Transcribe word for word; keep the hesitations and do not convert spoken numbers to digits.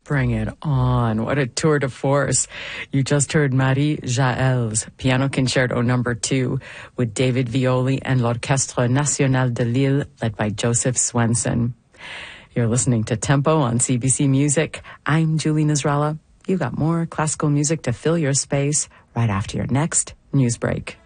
Bring it on. What a tour de force. You just heard Marie Jaël's Piano Concerto number two with David Violi and l'Orchestre National de Lille, led by Joseph Swenson. You're listening to Tempo on C B C Music. I'm Julie Nasrallah. You got more classical music to fill your space right after your next news break.